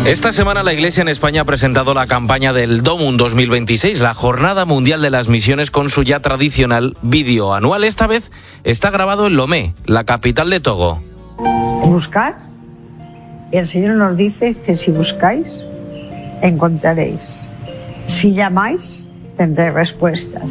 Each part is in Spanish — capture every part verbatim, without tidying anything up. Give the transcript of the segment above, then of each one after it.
Esta semana la Iglesia en España ha presentado la campaña del DOMUN dos mil veintiséis, la Jornada Mundial de las Misiones, con su ya tradicional vídeo anual. Esta vez está grabado en Lomé, la capital de Togo. Buscar, el Señor nos dice que si buscáis, encontraréis. Si llamáis, tendréis respuestas.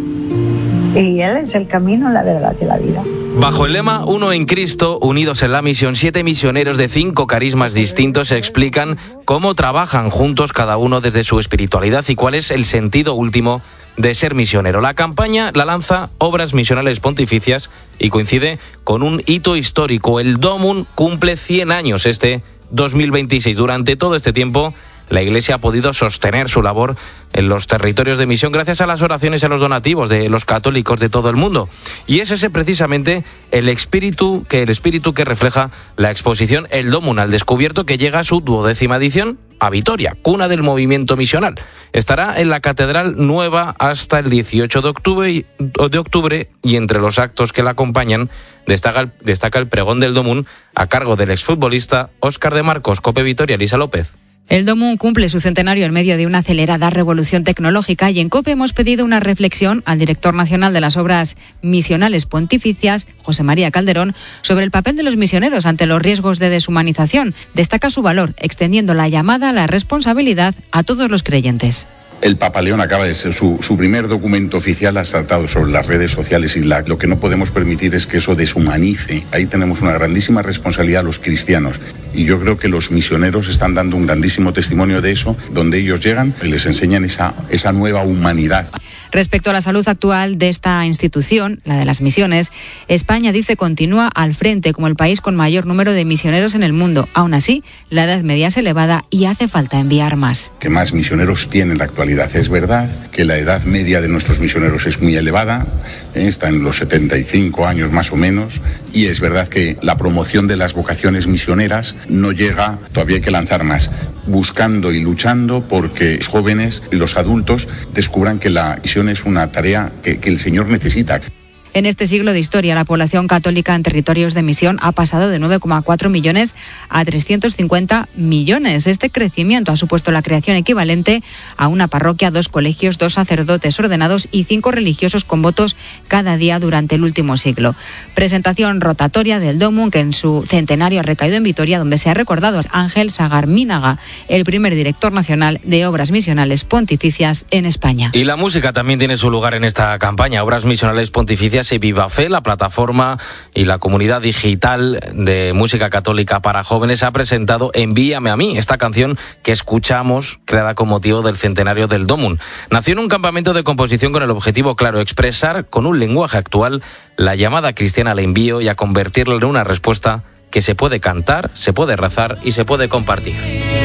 Y Él es el camino, la verdad y la vida. Bajo el lema Uno en Cristo, unidos en la misión, siete misioneros de cinco carismas distintos explican cómo trabajan juntos cada uno desde su espiritualidad y cuál es el sentido último de ser misionero. La campaña la lanza Obras Misionales Pontificias y coincide con un hito histórico. El DOMUN cumple cien años este dos mil veintiséis. Durante todo este tiempo, la Iglesia ha podido sostener su labor en los territorios de misión gracias a las oraciones y a los donativos de los católicos de todo el mundo. Y es ese precisamente el espíritu que, el espíritu que refleja la exposición El DOMUN al Descubierto, que llega a su duodécima edición a Vitoria, cuna del movimiento misional. Estará en la Catedral Nueva hasta el dieciocho de octubre, de octubre y entre los actos que la acompañan destaca, destaca el pregón del DOMUN a cargo del exfutbolista Óscar de Marcos. COPE Vitoria, Elisa López. El DOMUN cumple su centenario en medio de una acelerada revolución tecnológica y en COPE hemos pedido una reflexión al director nacional de las Obras Misionales Pontificias, José María Calderón, sobre el papel de los misioneros ante los riesgos de deshumanización. Destaca su valor, extendiendo la llamada a la responsabilidad a todos los creyentes. El Papa León acaba de ser su, su primer documento oficial, ha tratado sobre las redes sociales y la, lo que no podemos permitir es que eso deshumanice. Ahí tenemos una grandísima responsabilidad los cristianos y yo creo que los misioneros están dando un grandísimo testimonio de eso, donde ellos llegan y les enseñan esa, esa nueva humanidad. Respecto a la salud actual de esta institución, la de las misiones, España, dice, continúa al frente como el país con mayor número de misioneros en el mundo. Aún así, la edad media es elevada y hace falta enviar más. Que más misioneros tienen en la actualidad. Es verdad que la edad media de nuestros misioneros es muy elevada, ¿eh? Está en los setenta y cinco años más o menos, y es verdad que la promoción de las vocaciones misioneras no llega, todavía hay que lanzar más, buscando y luchando porque los jóvenes y los adultos descubran que la misión es una tarea que, que el Señor necesita. En este siglo de historia, la población católica en territorios de misión ha pasado de nueve coma cuatro millones a trescientos cincuenta millones. Este crecimiento ha supuesto la creación equivalente a una parroquia, dos colegios, dos sacerdotes ordenados y cinco religiosos con votos cada día durante el último siglo. Presentación rotatoria del DOMUN, que en su centenario ha recaído en Vitoria, donde se ha recordado a Ángel Sagarmínaga, el primer director nacional de Obras Misionales Pontificias en España. Y la música también tiene su lugar en esta campaña. Obras Misionales Pontificias y Viva Fe, la plataforma y la comunidad digital de música católica para jóvenes, ha presentado Envíame a mí, esta canción que escuchamos, creada con motivo del centenario del DOMUN. Nació en un campamento de composición con el objetivo claro, expresar con un lenguaje actual la llamada cristiana al envío y a convertirla en una respuesta que se puede cantar, se puede rezar y se puede compartir.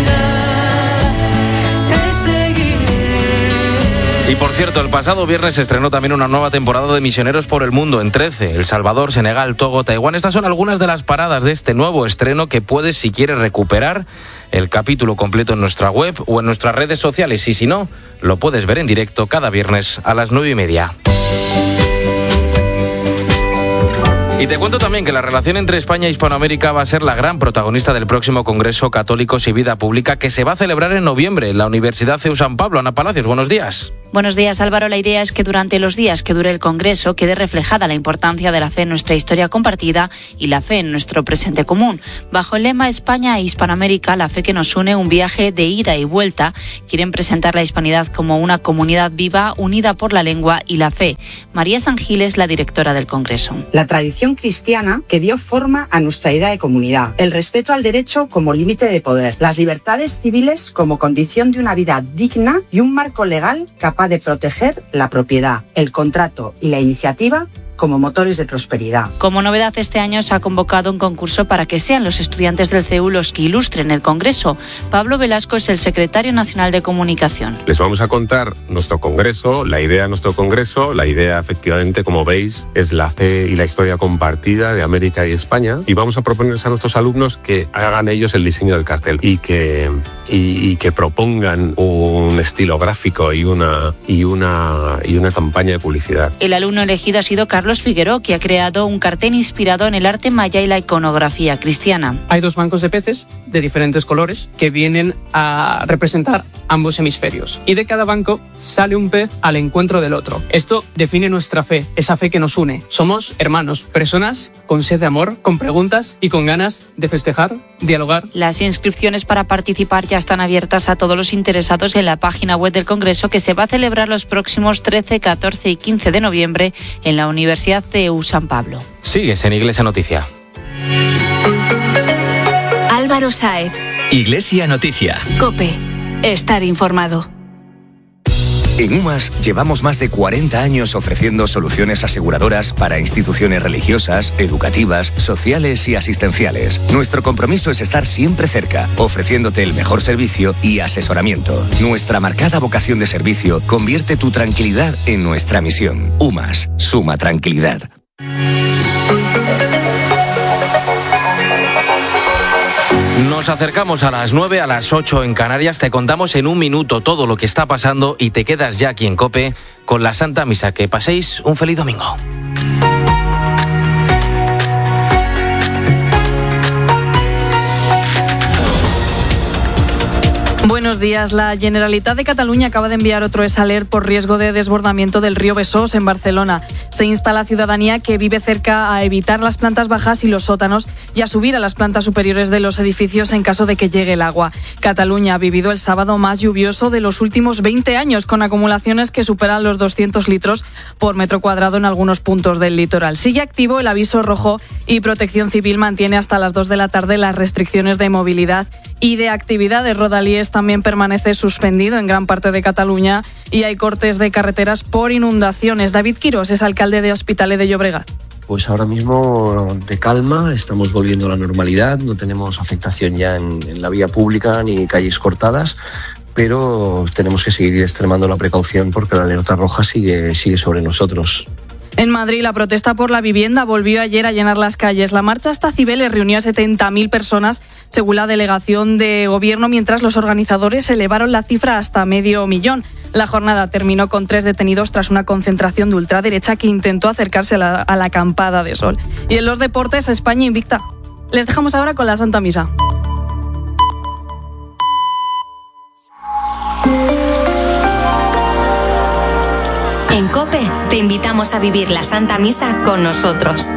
Y por cierto, el pasado viernes se estrenó también una nueva temporada de Misioneros por el Mundo en trece, El Salvador, Senegal, Togo, Taiwán. Estas son algunas de las paradas de este nuevo estreno que puedes, si quieres, recuperar el capítulo completo en nuestra web o en nuestras redes sociales. Y si no, lo puedes ver en directo cada viernes a las nueve y media. Y te cuento también que la relación entre España e Hispanoamérica va a ser la gran protagonista del próximo Congreso Católicos y Vida Pública, que se va a celebrar en noviembre en la Universidad C E U San Pablo. Ana Palacios, buenos días. Buenos días, Álvaro. La idea es que durante los días que dure el Congreso quede reflejada la importancia de la fe en nuestra historia compartida y la fe en nuestro presente común. Bajo el lema España e Hispanoamérica, la fe que nos une, un viaje de ida y vuelta, quieren presentar la hispanidad como una comunidad viva, unida por la lengua y la fe. María Sangil es la directora del Congreso. La tradición cristiana que dio forma a nuestra idea de comunidad, el respeto al derecho como límite de poder, las libertades civiles como condición de una vida digna y un marco legal capaz de proteger la propiedad, el contrato y la iniciativa como motores de prosperidad. Como novedad, este año se ha convocado un concurso para que sean los estudiantes del C E U los que ilustren el Congreso. Pablo Velasco es el secretario nacional de comunicación. Les vamos a contar nuestro Congreso, la idea de nuestro Congreso. La idea, efectivamente, como veis, es la fe y la historia compartida de América y España. Y vamos a proponerles a nuestros alumnos que hagan ellos el diseño del cartel y que, y, y que propongan un estilo gráfico y una, y, una, y una campaña de publicidad. El alumno elegido ha sido Carlos Carlos Figueró, que ha creado un cartel inspirado en el arte maya y la iconografía cristiana. Hay dos bancos de peces de diferentes colores que vienen a representar ambos hemisferios. Y de cada banco sale un pez al encuentro del otro. Esto define nuestra fe, esa fe que nos une. Somos hermanos, personas con sed de amor, con preguntas y con ganas de festejar, dialogar. Las inscripciones para participar ya están abiertas a todos los interesados en la página web del Congreso, que se va a celebrar los próximos trece, catorce y quince de noviembre en la Universidad C E U San Pablo. Sigues en Iglesia Noticia. Álvaro Sáez. Iglesia Noticia. COPE. Estar informado. En UMAS llevamos más de cuarenta años ofreciendo soluciones aseguradoras para instituciones religiosas, educativas, sociales y asistenciales. Nuestro compromiso es estar siempre cerca, ofreciéndote el mejor servicio y asesoramiento. Nuestra marcada vocación de servicio convierte tu tranquilidad en nuestra misión. UMAS, suma tranquilidad. Nos acercamos a las nueve, a las ocho en Canarias. Te contamos en un minuto todo lo que está pasando y te quedas ya aquí en COPE con la Santa Misa. Que paséis un feliz domingo. Buenos días. La Generalitat de Cataluña acaba de enviar otro exalert por riesgo de desbordamiento del río Besós en Barcelona. Se insta a la ciudadanía que vive cerca a evitar las plantas bajas y los sótanos y a subir a las plantas superiores de los edificios en caso de que llegue el agua. Cataluña ha vivido el sábado más lluvioso de los últimos veinte años, con acumulaciones que superan los doscientos litros por metro cuadrado en algunos puntos del litoral. Sigue activo el aviso rojo y Protección Civil mantiene hasta las dos de la tarde las restricciones de movilidad y de actividades. Rodalies también permanece suspendido en gran parte de Cataluña y hay cortes de carreteras por inundaciones. David Quirós es alcalde de Hospitalet de Llobregat. Pues ahora mismo de calma, estamos volviendo a la normalidad, no tenemos afectación ya en, en la vía pública ni calles cortadas, pero tenemos que seguir extremando la precaución porque la alerta roja sigue, sigue sobre nosotros. En Madrid, la protesta por la vivienda volvió ayer a llenar las calles. La marcha hasta Cibeles reunió a setenta mil personas, según la delegación de gobierno, mientras los organizadores elevaron la cifra hasta medio millón. La jornada terminó con tres detenidos tras una concentración de ultraderecha que intentó acercarse a la, a la acampada de sol. Y en los deportes, España invicta. Les dejamos ahora con la Santa Misa. En COPE te invitamos a vivir la Santa Misa con nosotros.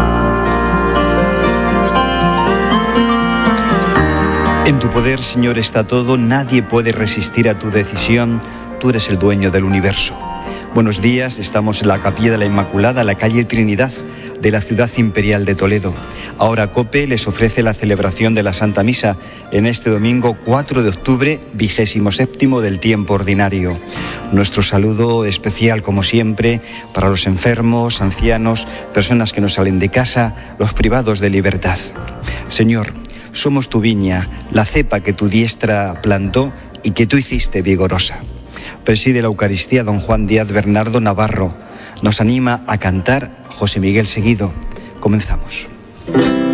En tu poder, Señor, está todo. Nadie puede resistir a tu decisión. Tú eres el dueño del universo. Buenos días, estamos en la Capilla de la Inmaculada, la calle Trinidad de la ciudad imperial de Toledo. Ahora COPE les ofrece la celebración de la Santa Misa en este domingo cuatro de octubre, vigésimo séptimo del tiempo ordinario. Nuestro saludo especial, como siempre, para los enfermos, ancianos, personas que no salen de casa, los privados de libertad. Señor, somos tu viña, la cepa que tu diestra plantó y que tú hiciste vigorosa. Preside la Eucaristía don Juan Díaz Bernardo Navarro. Nos anima a cantar José Miguel Seguido. Comenzamos.